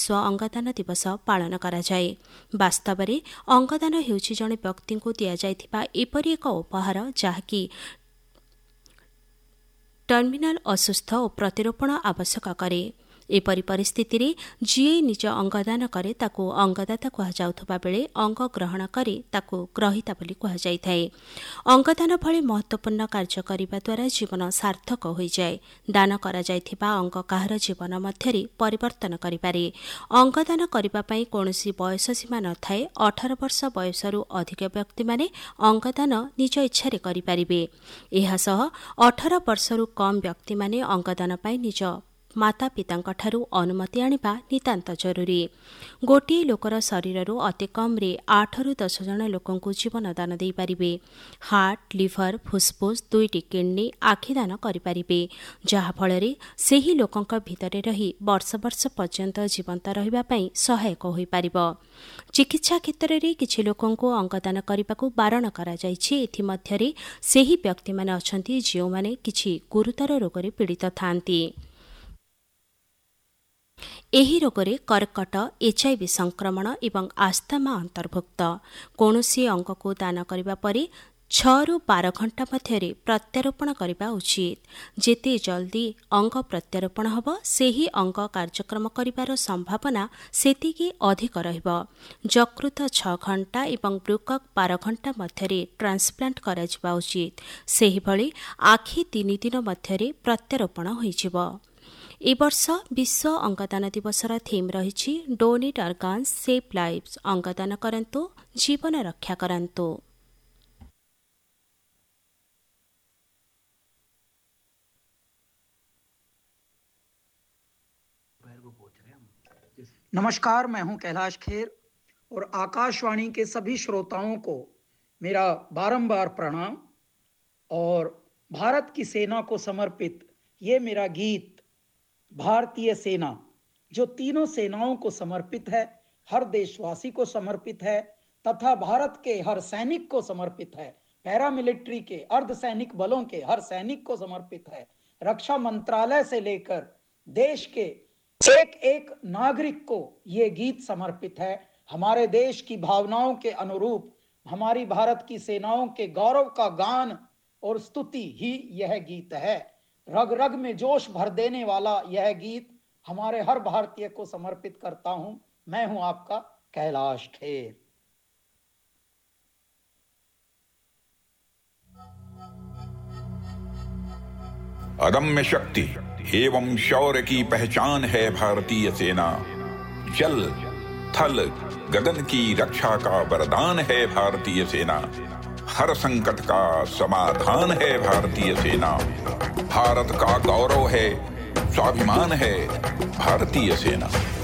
विश्व अंगदान दिवस पालन कराଯାए। वास्तव में अंगदान हेउछि जणे व्यक्ति को दिया जाइथिबा एपरि एक उपहार जहाँकि टर्मिनाल असुस्थ और प्रतिरोपण आवश्यक करे। एपरि परिस्थिति रे जीए निज अंगदान करे ताकू अंगदाता कुहाଯାଉଥିବା बेले अंग ग्रहण करे ताकू ग्रहिता बोली कुहाଯାଇଥାଏ। अंगदान भली महत्वपूर्ण कार्य करिबा द्वारा जीवन सार्थक होई जाए। दान करा जाइथिबा अंग काहर जीवन मध्यरे परिवर्तन करिपारे। अंगदान करिबा पई कोनोसी बयस सीमा न थाए। 18 वर्ष बयसरु अधिक व्यक्ति माने अंगदान निज इच्छा रे करिपारिबे। एहा सह 18 वर्षरु कम व्यक्ति माने अंगदान पई निज माता पितांक ठारू अनुमति आनिबा नितांत जरूरी। गोटिए लोकर शरीररू अति कम्रे 8 ରୁ 10 जन लोकंकु जीवन दान देई पारिबे। हार्ट, लिभर, फुसफुस, 2टी किडनी, आखि दान करि पारिबे, जहा फଳରେ सेही लोकंक भितरे रही वर्ष वर्ष पर्यंत जीवंत रहिबा पई सहायक होई पारिबो। चिकित्सा क्षेत्र रे किछि लोकंकु अंगदान करिबाकू बारण करा जाइछि। एथि मध्यरे सेही व्यक्ति माने अछंती जेउ माने किछि गुरुतर रोगरे पीड़ित थांती। एही रोगरे कर्कट, एचआईवी संक्रमण एवं आस्थमा अंतर्भुक्त। कौनसी अंग को दान करिबा परे 6 ରୁ 12 घंटा मध्यरे प्रत्यारोपण करिबा उचित। जेते जल्दी अंग प्रत्यारोपण हब सेही अंग कार्यक्रम करिबार संभावना सेतिकी अधिक रहिब। यकृत 6 घंटा एवं बृकक 12 घंटा मध्यरे ट्रांसप्लांट करा जिबा उचित। सेही भली आखि 3 दिन मध्यरे प्रत्यारोपण होइजिब। ए वर्ष विश्व अंगदान दिवसर थीम रही डोनेट ऑर्गन्स सेव लाइव्स। अंगदान करंतु जीवन रक्षा करंतु। नमस्कार, मैं हूं कैलाश खेर और आकाशवाणी के सभी श्रोताओं को मेरा बारंबार प्रणाम। और भारत की सेना को समर्पित ये मेरा गीत भारतीय सेना, जो तीनों सेनाओं को समर्पित है, हर देशवासी को समर्पित है तथा भारत के हर सैनिक को समर्पित है, पैरामिलिट्री के अर्धसैनिक बलों के हर सैनिक को समर्पित है, रक्षा मंत्रालय से लेकर देश के एक एक नागरिक को ये गीत समर्पित है। हमारे देश की भावनाओं के अनुरूप हमारी भारत की सेनाओं के गौरव का गान और स्तुति ही यह गीत है। रग रग में जोश भर देने वाला यह गीत हमारे हर भारतीय को समर्पित करता हूं। मैं हूं आपका कैलाश खेर। अदम्य शक्ति एवं शौर्य की पहचान है भारतीय सेना। जल, थल, गगन की रक्षा का वरदान है भारतीय सेना। हर संकट का समाधान है भारतीय सेना। भारत का गौरव है, स्वाभिमान है भारतीय सेना।